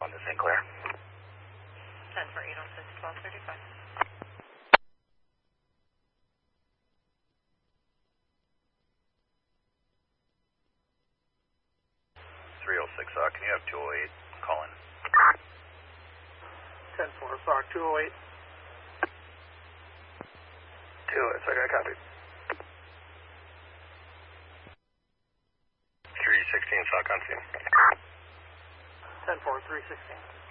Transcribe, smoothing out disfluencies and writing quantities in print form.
On the Sinclair. 10 for 806 1235. 306, can you have 208 call in? 10-4, SOC 208. 208, I got a copy. 316, SOC on scene. 10-4, 316.